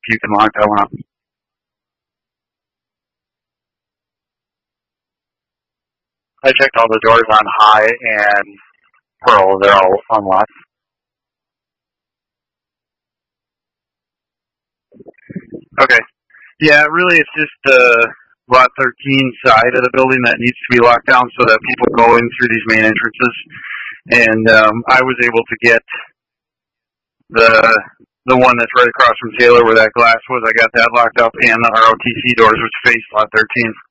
you can lock that one up. I checked all the doors on High and Pearl. They're all unlocked. Okay. Yeah, really, it's just the Lot 13 side of the building that needs to be locked down so that people go in through these main entrances. And I was able to get the one that's right across from Taylor where that glass was. I got that locked up, and the ROTC doors, which face Lot 13.